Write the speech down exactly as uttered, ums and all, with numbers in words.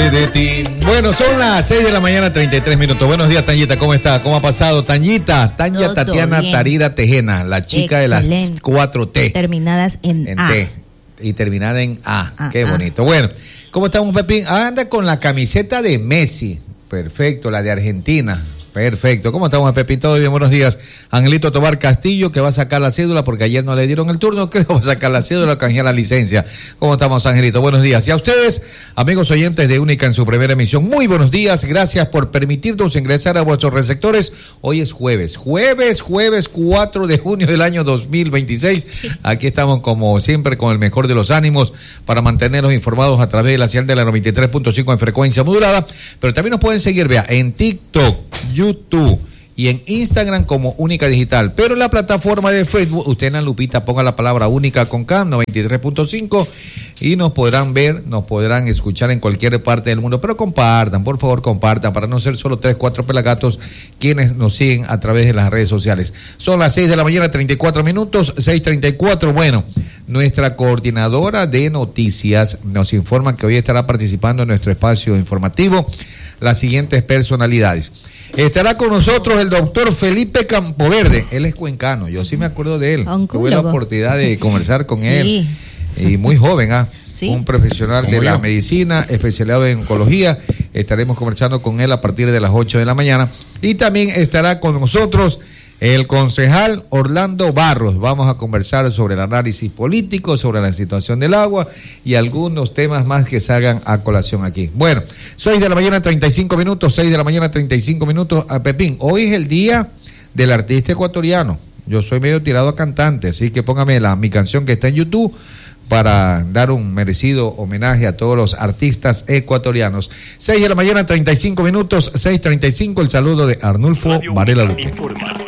enamoré de ti. Bueno, son las seis de la mañana, treinta y tres minutos. Buenos días, Tañita, ¿cómo está? ¿Cómo ha pasado? Tañita, Taña Tatiana bien. Tarira Tejena, la chica Excelente. De las cuatro T. Terminadas en, en A. T. Y terminada en A. Ah, Qué ah. bonito. Bueno, ¿cómo estamos, Pepín? Anda con la camiseta de Messi. Perfecto, la de Argentina. Perfecto. ¿Cómo estamos, Pepín? Todo bien, buenos días. Angelito Tobar Castillo, que va a sacar la cédula porque ayer no le dieron el turno, creo que va a sacar la cédula, canjear la licencia. ¿Cómo estamos, Angelito? Buenos días. Y a ustedes, amigos oyentes de Única en su primera emisión, muy buenos días. Gracias por permitirnos ingresar a vuestros receptores. Hoy es jueves, jueves, jueves cuatro de junio del año dos mil veintiséis. Aquí estamos, como siempre, con el mejor de los ánimos para mantenerlos informados a través de la señal de la noventa y tres punto cinco en frecuencia modulada. Pero también nos pueden seguir, vea, en TikTok, YouTube y en Instagram como Única Digital, pero en la plataforma de Facebook, usted en la lupita ponga la palabra Única con K, noventa y tres punto cinco, y nos podrán ver, nos podrán escuchar en cualquier parte del mundo, pero compartan, por favor compartan, para no ser solo tres, cuatro pelagatos quienes nos siguen a través de las redes sociales. Son las seis de la mañana, treinta y cuatro minutos, seis treinta y cuatro, bueno, nuestra coordinadora de noticias nos informa que hoy estará participando en nuestro espacio informativo las siguientes personalidades. Estará con nosotros el doctor Felipe Campoverde, él es cuencano, yo sí me acuerdo de él, Oncólogo. Tuve la oportunidad de conversar con Sí. él, y muy joven, ¿ah? Sí. Un profesional de Como la yo. medicina, especializado en oncología. Estaremos conversando con él a partir de las ocho de la mañana, y también estará con nosotros el concejal Orlando Barros. Vamos a conversar sobre el análisis político, sobre la situación del agua y algunos temas más que salgan a colación aquí. Bueno, seis de la mañana, treinta y cinco minutos, seis de la mañana, treinta y cinco minutos. A Pepín, hoy es el día del artista ecuatoriano. Yo soy medio tirado a cantante, así que póngame la, mi canción que está en YouTube para dar un merecido homenaje a todos los artistas ecuatorianos. seis de la mañana, treinta y cinco minutos, seis treinta y cinco, el saludo de Arnulfo Varela Luque.